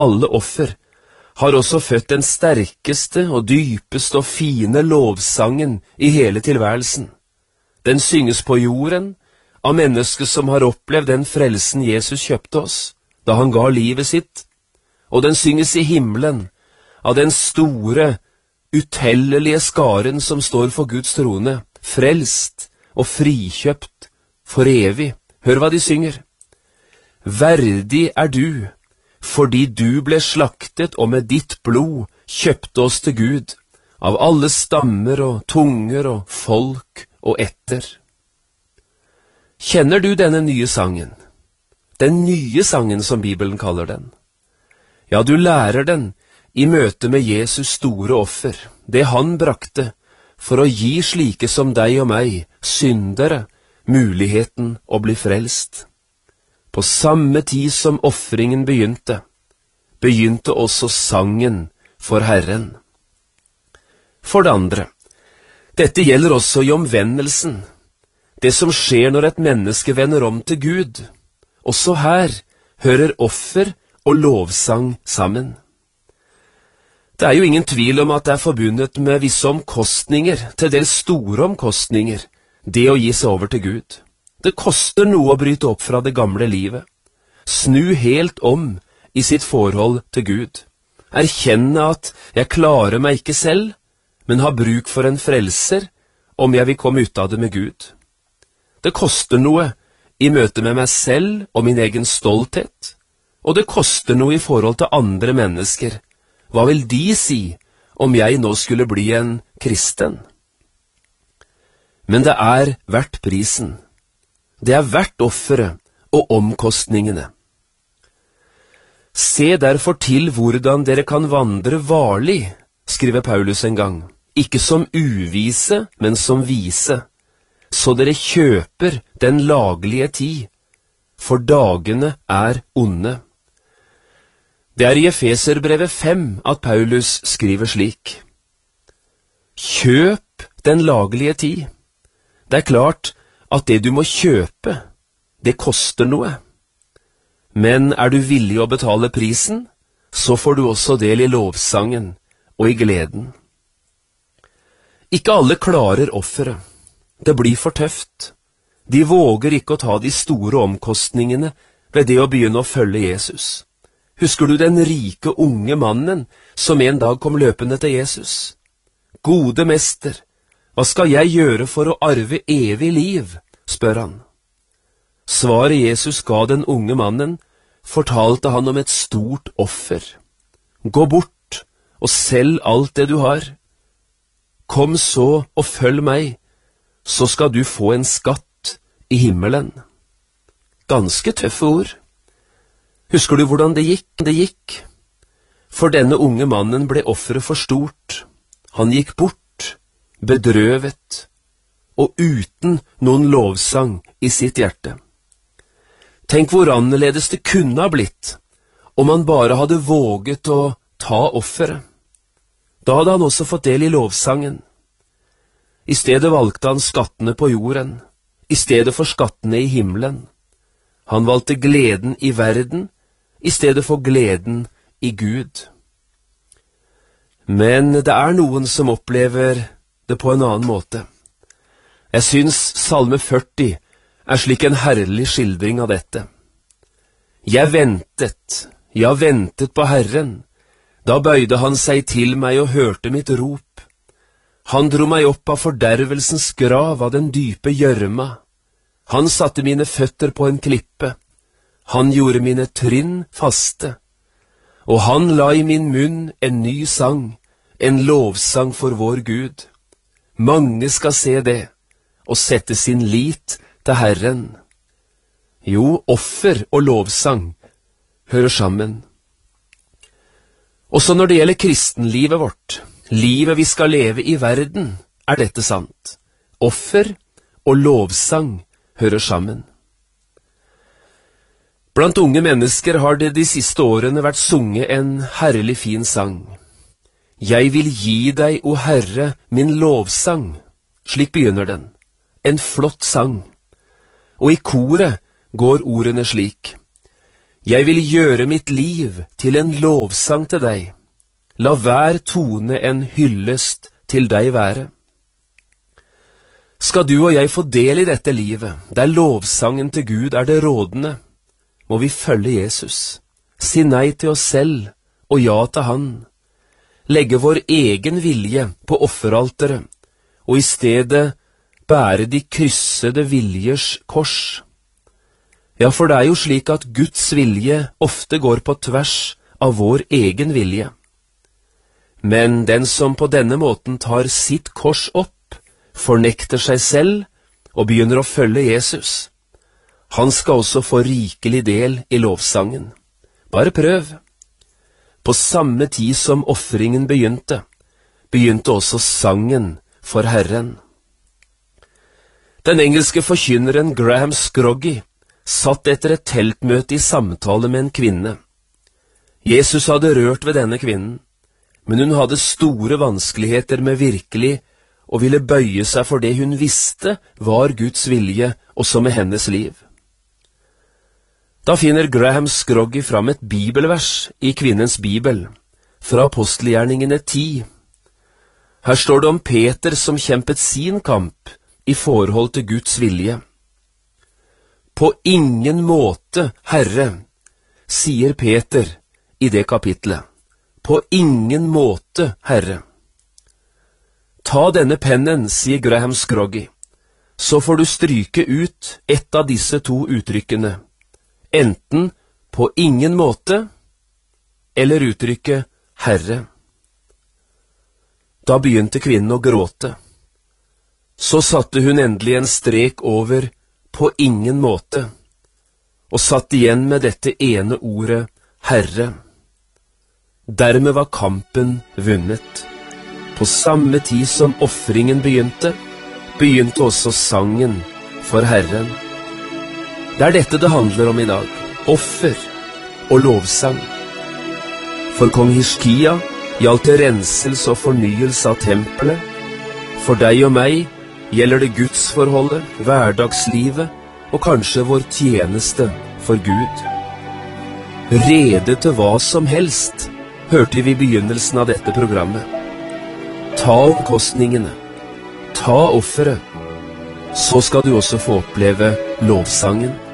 alle offer, har også født den sterkeste og dypeste og fine lovsangen i hele tilværelsen. Den synges på jorden av mennesker som har opplevd den frelsen Jesus kjøpte oss, da han ga livet sitt, og den synges i himmelen av den store, utellelige skaren som står for Guds trone, frelst og frikjøpt for evig. Hør hva de synger. Verdig er du, fordi du ble slaktet og med ditt blod kjøpte oss til Gud, av alle stammer og tunger og folk og etter. Kjenner du denne nye sangen? Den nye sangen som Bibelen kaller den. Ja, du lærer den i møte med Jesus store offer, det han brakte, for å gi slike som deg og meg, syndere, muligheten å bli frelst. På samme tid som offringen begynte også sangen for Herren. For det andre, dette gjelder også i omvendelsen, det som skjer når et menneske vender om til Gud. Også her hører offer og lovsang sammen. Det er jo ingen tvil om at det er forbundet med visse omkostninger, til dels store omkostninger, det å gi seg over til Gud. Det koster noe å bryte opp fra det gamle livet, snu helt om i sitt forhold til Gud, erkjenne at jeg klarer meg ikke selv, men har bruk for en frelser om jeg vil komme ut av det med Gud. Det koster noe i møte med meg selv og min egen stolthet, og det koster noe i forhold til andre mennesker. Hva vil de si om jeg nå skulle bli en kristen? Men det er verdt prisen. Det er verdt offeret og omkostningene. Se derfor til hvordan dere kan vandre varlig, skriver Paulus en gang, ikke som uvise, men som vise, så dere kjøper den laglige tid, for dagene er onde. Det er i Efeserbrevet 5 at Paulus skriver slik: Kjøp den laglige tid. Det er klart at det du må kjøpe, det koster noe. Men er du villig å betale prisen, så får du også del i lovsangen og i gleden. Ikke alle klarer offeret. Det blir for tøft. De våger ikke å ta de store omkostningene ved det å begynne å følge Jesus. Husker du den rike unge mannen som en dag kom løpende til Jesus? Gode mester, hva skal jeg gjøre for å arve evig liv, spør han. Svaret Jesus ga den unge mannen, fortalte han om et stort offer. Gå bort og selg alt det du har. Kom så og følg meg, så skal du få en skatt i himmelen. Ganske tøffe ord. Husker du hvordan det gikk? For denne unge mannen ble offeret for stort. Han gikk bort, bedrøvet, og uten noen lovsang i sitt hjerte. Tenk hvor annerledes det kunne ha blitt, om han bare hadde våget å ta offeret. Da hadde han også fått del i lovsangen. I stedet valgte han skattene på jorden, i stedet for skattene i himmelen. Han valgte gleden i verden, i stedet for gleden i Gud. Men det er noen som opplever det på en annen måte. Jeg synes Salme 40 er slik en herlig skildring av dette. Jeg ventet på Herren. Da bøyde han seg til meg og hørte mitt rop. Han dro meg opp av fordervelsens grav, av den dype gjørma. Han satte mine føtter på en klippe. Han gjorde mine trinn faste, og han la i min munn en ny sang, en lovsang for vår Gud. Mange skal se det, og sette sin lit til Herren. Jo, offer og lovsang hører sammen. Også når det gjelder kristenlivet vårt, livet vi skal leve i verden, er dette sant. Offer og lovsang hører sammen. Blant unge mennesker har det de siste årene vært sunget en herlig fin sang. Jeg vil gi deg, o Herre, min lovsang. Slik begynner den. En flott sang. Og i koret går ordene slik. Jeg vil gjøre mitt liv til en lovsang til deg. La hver tone en hyllest til deg være. Skal du og jeg få del i dette livet, der lovsangen til Gud er det rådende, må vi følge Jesus, si nei til oss selv og ja til Han, legge vår egen vilje på offeralteret, og i stedet bære de kryssede viljers kors. Ja, for det er jo slik at Guds vilje ofte går på tvers av vår egen vilje. Men den som på denne måten tar sitt kors opp, fornekter seg selv og begynner å følge Jesus, han skal også få rikelig del i lovsangen. Bare prøv. På samme tid som offringen begynte også sangen for Herren. Den engelske forkynneren Graham Scroggie satt etter et teltmøte i samtale med en kvinne. Jesus hadde rørt ved denne kvinnen, men hun hadde store vanskeligheter med virkelig og ville bøye seg for det hun visste var Guds vilje også med hennes liv. Da finner Graham Scroggie fram et bibelvers i kvinnens bibel, fra Apostelgjerningene 10. Her står det om Peter som kjempet sin kamp i forhold til Guds vilje. På ingen måte, Herre, sier Peter i det kapitlet. På ingen måte, Herre. Ta denne pennen, sier Graham Scroggie, så får du stryke ut ett av disse to uttrykkene, enten på ingen måte, eller uttrykket Herre. Da begynte kvinnen å gråte. Så satte hun endelig en strek over på ingen måte, og satt igjen med dette ene ordet Herre. Dermed var kampen vunnet. På samme tid som offringen begynte også sangen for Herren. Det er dette det handler om i dag, offer og lovsang. For kong Hiskia gjaldt det renselse og fornyelse av tempelet. For deg og meg gjelder det gudsforholdet, hverdagslivet og kanskje vår tjeneste for Gud. Rede til hva som helst, hørte vi i begynnelsen av dette programmet. Ta omkostningene, ta offeret, så skal du også få oppleve lovsangen.